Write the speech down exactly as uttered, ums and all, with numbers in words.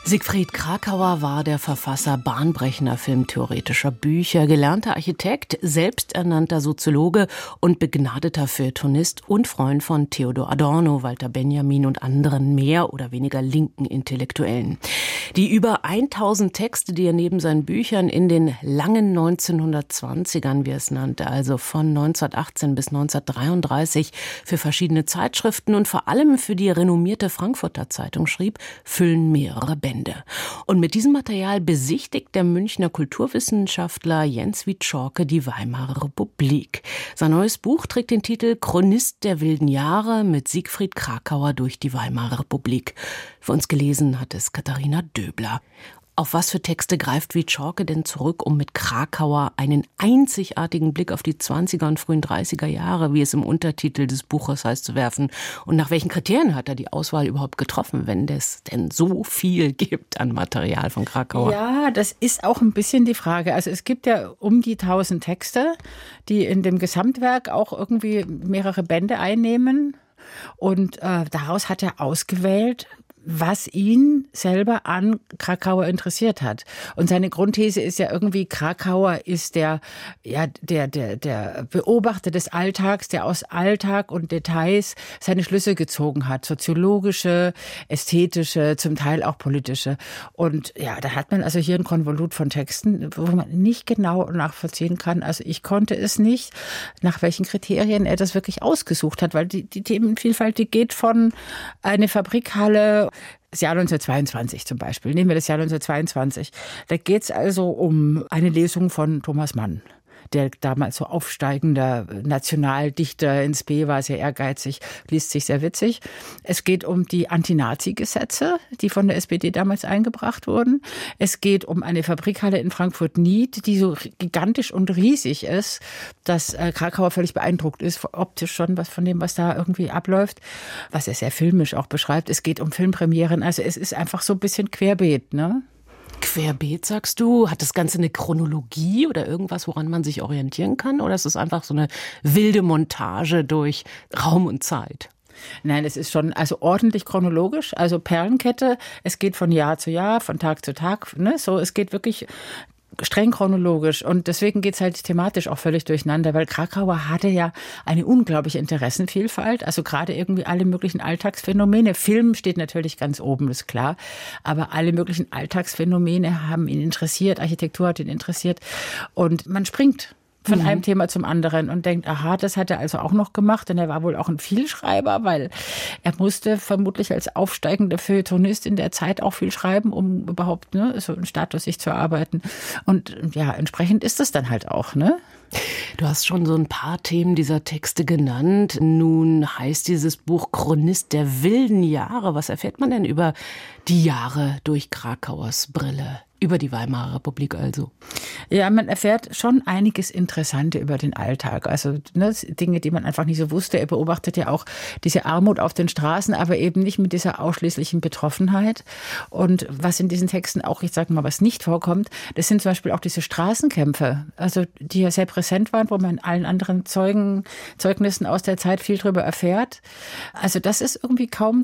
Siegfried Kracauer war der Verfasser bahnbrechender filmtheoretischer Bücher, gelernter Architekt, selbsternannter Soziologe und begnadeter Feuilletonist und Freund von Theodor Adorno, Walter Benjamin und anderen mehr oder weniger linken Intellektuellen. Die über tausend Texte, die er neben seinen Büchern in den langen neunzehnhundertzwanzigern, wie er es nannte, also von neunzehnhundertachtzehn bis neunzehnhundertdreiunddreißig, für verschiedene Zeitschriften und vor allem für die renommierte Frankfurter Zeitung schrieb, füllen mehrere Bände. Und mit diesem Material besichtigt der Münchner Kulturwissenschaftler Jens Witschorke die Weimarer Republik. Sein neues Buch trägt den Titel Chronist der wilden Jahre mit Siegfried Kracauer durch die Weimarer Republik. Für uns gelesen hat es Katharina Döbler. Auf was für Texte greift Witschorke denn zurück, um mit Kracauer einen einzigartigen Blick auf die zwanziger und frühen dreißiger Jahre, wie es im Untertitel des Buches heißt, zu werfen? Und nach welchen Kriterien hat er die Auswahl überhaupt getroffen, wenn es denn so viel gibt an Material von Kracauer? Ja, das ist auch ein bisschen die Frage. Also es gibt ja um die tausend Texte, die in dem Gesamtwerk auch irgendwie mehrere Bände einnehmen. Und äh, daraus hat er ausgewählt, was ihn selber an Kracauer interessiert hat. Und seine Grundthese ist ja irgendwie, Kracauer ist der, ja, der, der, der Beobachter des Alltags, der aus Alltag und Details seine Schlüsse gezogen hat. Soziologische, ästhetische, zum Teil auch politische. Und ja, da hat man also hier ein Konvolut von Texten, wo man nicht genau nachvollziehen kann. Also ich konnte es nicht, nach welchen Kriterien er das wirklich ausgesucht hat, weil die, die Themenvielfalt, die geht von eine Fabrikhalle, das Jahr neunzehnhundertzweiundzwanzig zum Beispiel. Nehmen wir das Jahr neunzehnhundertzweiundzwanzig. Da geht es also um eine Lesung von Thomas Mann, der damals so aufsteigender Nationaldichter ins B war, sehr ehrgeizig, liest sich sehr witzig. Es geht um die Anti-Nazi-Gesetze, die von der S P D damals eingebracht wurden. Es geht um eine Fabrikhalle in Frankfurt-Nied, die so gigantisch und riesig ist, dass äh, Kracauer völlig beeindruckt ist, optisch schon was von dem, was da irgendwie abläuft, was er sehr filmisch auch beschreibt. Es geht um Filmpremieren, also es ist einfach so ein bisschen querbeet, ne? Querbeet, sagst du? Hat das Ganze eine Chronologie oder irgendwas, woran man sich orientieren kann? Oder ist es einfach so eine wilde Montage durch Raum und Zeit? Nein, es ist schon also ordentlich chronologisch, also Perlenkette. Es geht von Jahr zu Jahr, von Tag zu Tag, ne? So, es geht wirklich streng chronologisch und deswegen geht's halt thematisch auch völlig durcheinander, weil Kracauer hatte ja eine unglaubliche Interessenvielfalt, also gerade irgendwie alle möglichen Alltagsphänomene. Film steht natürlich ganz oben, ist klar, aber alle möglichen Alltagsphänomene haben ihn interessiert, Architektur hat ihn interessiert und man springt von mhm. einem Thema zum anderen und denkt, aha, das hat er also auch noch gemacht, denn er war wohl auch ein Vielschreiber, weil er musste vermutlich als aufsteigender Feuilletonist in der Zeit auch viel schreiben, um überhaupt ne, so einen Status sich zu erarbeiten. Und ja, entsprechend ist das dann halt auch, ne? Du hast schon so ein paar Themen dieser Texte genannt. Nun heißt dieses Buch Chronist der wilden Jahre. Was erfährt man denn über die Jahre durch Kracauers Brille? Über die Weimarer Republik also. Ja, man erfährt schon einiges Interessante über den Alltag. Also ne, Dinge, die man einfach nicht so wusste. Er beobachtet ja auch diese Armut auf den Straßen, aber eben nicht mit dieser ausschließlichen Betroffenheit. Und was in diesen Texten auch, ich sage mal, was nicht vorkommt, das sind zum Beispiel auch diese Straßenkämpfe, also die ja sehr präsent waren, wo man in allen anderen Zeugen, Zeugnissen aus der Zeit viel drüber erfährt. Also das ist irgendwie kaum